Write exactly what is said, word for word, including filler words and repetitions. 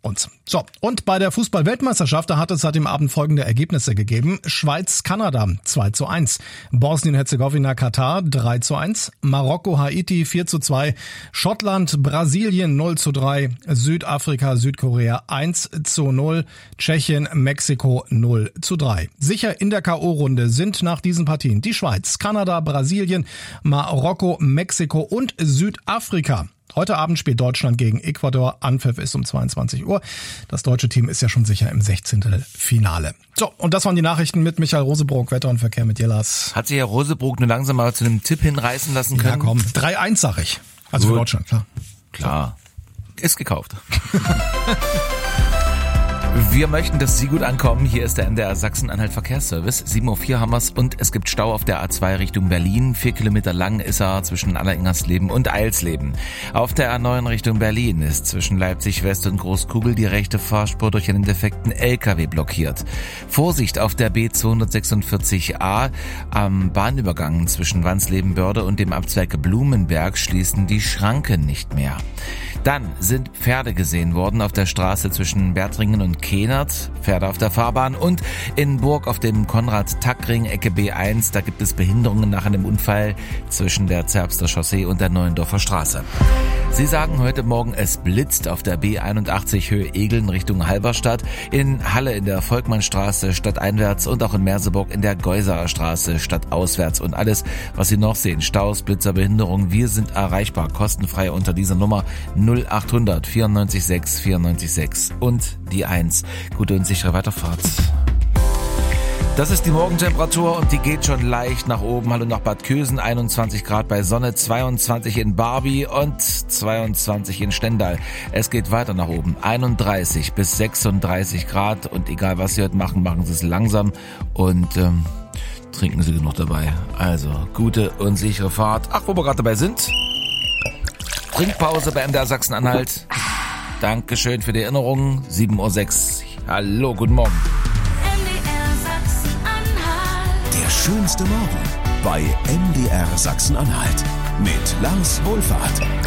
uns. So, und bei der Fußball-Weltmeisterschaft, da hat es seit dem Abend folgende Ergebnisse gegeben. Schweiz-Kanada zwei zu eins, Bosnien-Herzegowina-Katar drei zu eins, Marokko-Haiti vier zu zwei, Schottland-Brasilien null zu drei, Südafrika-Südkorea eins zu null, Tschechien-Mexiko null zu drei. Sicher in der K O-Runde sind nach diesen Partien die Schweiz, Kanada, Brasilien, Marokko, Mexiko und Südafrika. Heute Abend spielt Deutschland gegen Ecuador. Anpfiff ist um zweiundzwanzig Uhr. Das deutsche Team ist ja schon sicher im Sechzehntelfinale. So, und das waren die Nachrichten mit Michael Rosebrook, Wetter und Verkehr mit Jellas. Hat sich Herr Rosebrook nur langsam mal zu einem Tipp hinreißen lassen können? Ja, komm, drei eins sag ich. Also Gut. Für Deutschland, klar. Klar. Ist gekauft. Wir möchten, dass Sie gut ankommen. Hier ist der M D R Sachsen-Anhalt Verkehrsservice. sieben Uhr vier haben wir's und es gibt Stau auf der A zwei Richtung Berlin. Vier Kilometer lang ist er zwischen Alleringersleben und Eilsleben. Auf der A neun Richtung Berlin ist zwischen Leipzig West und Großkugel die rechte Fahrspur durch einen defekten L K W blockiert. Vorsicht auf der B zweihundertsechsundvierzig A. Am Bahnübergang zwischen Wansleben-Börde und dem Abzweig Blumenberg schließen die Schranken nicht mehr. Dann sind Pferde gesehen worden auf der Straße zwischen Bertringen und Kehnert, Pferde auf der Fahrbahn, und in Burg auf dem Konrad-Tack-Ring, Ecke B eins, da gibt es Behinderungen nach einem Unfall zwischen der Zerbster Chaussee und der Neuendorfer Straße. Sie sagen heute Morgen, es blitzt auf der B einundachtzig Höhe Egeln Richtung Halberstadt, in Halle in der Volkmannstraße stadteinwärts und auch in Merseburg in der Geuserer Straße stadtauswärts. Und alles, was Sie noch sehen, Staus, Blitzer, Behinderungen, wir sind erreichbar, kostenfrei unter dieser Nummer null achthundert vierundneunzig sechs vierundneunzig sechs und die eins. Gute und sichere Weiterfahrt. Das ist die Morgentemperatur und die geht schon leicht nach oben. Hallo nach Bad Kösen, einundzwanzig Grad bei Sonne, zweiundzwanzig in Barbie und zweiundzwanzig in Stendal. Es geht weiter nach oben, einunddreißig bis sechsunddreißig Grad, und egal was Sie heute machen, machen Sie es langsam und ähm, trinken Sie genug dabei. Also gute und sichere Fahrt. Ach, wo wir gerade dabei sind, Trinkpause bei M D R Sachsen-Anhalt. Dankeschön für die Erinnerung. sieben Uhr sechs. Hallo, guten Morgen. Der schönste Morgen bei M D R Sachsen-Anhalt mit Lars Wohlfahrt.